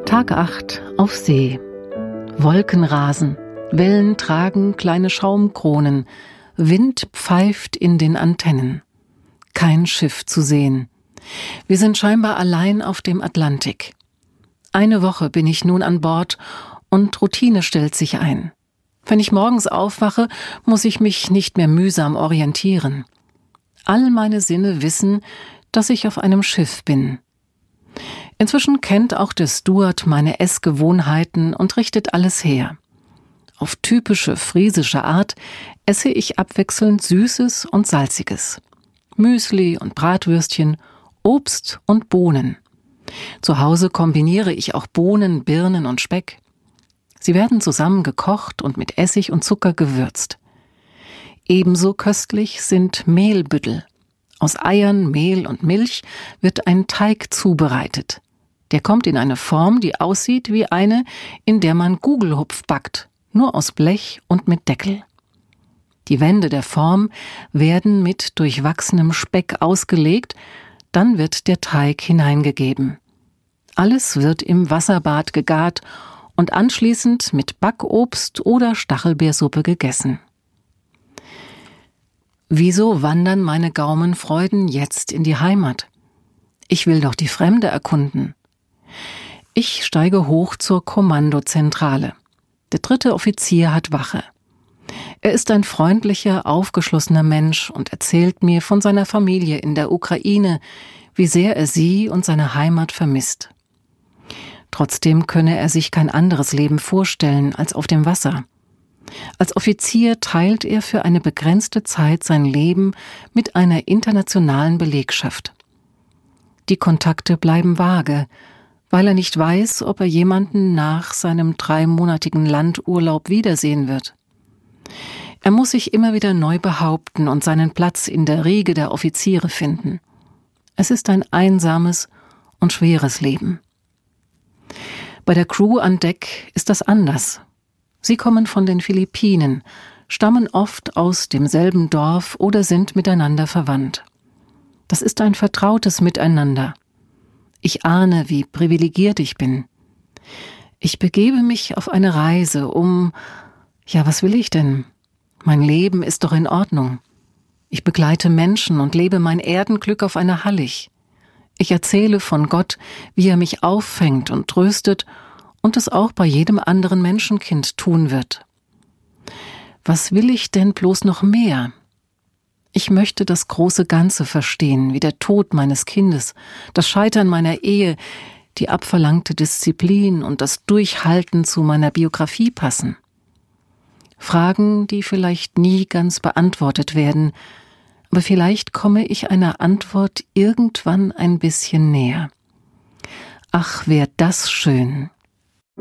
Tag 8 auf See. Wolken rasen, Wellen tragen kleine Schaumkronen, Wind pfeift in den Antennen. Kein Schiff zu sehen. Wir sind scheinbar allein auf dem Atlantik. Eine Woche bin ich nun an Bord und Routine stellt sich ein. Wenn ich morgens aufwache, muss ich mich nicht mehr mühsam orientieren. All meine Sinne wissen, dass ich auf einem Schiff bin. Inzwischen kennt auch der Steward meine Essgewohnheiten und richtet alles her. Auf typische friesische Art esse ich abwechselnd Süßes und Salziges. Müsli und Bratwürstchen, Obst und Bohnen. Zu Hause kombiniere ich auch Bohnen, Birnen und Speck. Sie werden zusammen gekocht und mit Essig und Zucker gewürzt. Ebenso köstlich sind Mehlbüttel. Aus Eiern, Mehl und Milch wird ein Teig zubereitet. Der kommt in eine Form, die aussieht wie eine, in der man Gugelhupf backt, nur aus Blech und mit Deckel. Die Wände der Form werden mit durchwachsenem Speck ausgelegt, dann wird der Teig hineingegeben. Alles wird im Wasserbad gegart und anschließend mit Backobst oder Stachelbeersuppe gegessen. Wieso wandern meine Gaumenfreuden jetzt in die Heimat? Ich will doch die Fremde erkunden. Ich steige hoch zur Kommandozentrale. Der 3. Offizier hat Wache. Er ist ein freundlicher, aufgeschlossener Mensch und erzählt mir von seiner Familie in der Ukraine, wie sehr er sie und seine Heimat vermisst. Trotzdem könne er sich kein anderes Leben vorstellen als auf dem Wasser. Als Offizier teilt er für eine begrenzte Zeit sein Leben mit einer internationalen Belegschaft. Die Kontakte bleiben vage, weil er nicht weiß, ob er jemanden nach seinem 3-monatigen Landurlaub wiedersehen wird. Er muss sich immer wieder neu behaupten und seinen Platz in der Riege der Offiziere finden. Es ist ein einsames und schweres Leben. Bei der Crew an Deck ist das anders. Sie kommen von den Philippinen, stammen oft aus demselben Dorf oder sind miteinander verwandt. Das ist ein vertrautes Miteinander. Ich ahne, wie privilegiert ich bin. Ich begebe mich auf eine Reise, was will ich denn? Mein Leben ist doch in Ordnung. Ich begleite Menschen und lebe mein Erdenglück auf einer Hallig. Ich erzähle von Gott, wie er mich auffängt und tröstet und es auch bei jedem anderen Menschenkind tun wird. Was will ich denn bloß noch mehr? Ich möchte das große Ganze verstehen, wie der Tod meines Kindes, das Scheitern meiner Ehe, die abverlangte Disziplin und das Durchhalten zu meiner Biografie passen. Fragen, die vielleicht nie ganz beantwortet werden, aber vielleicht komme ich einer Antwort irgendwann ein bisschen näher. Ach, wär das schön!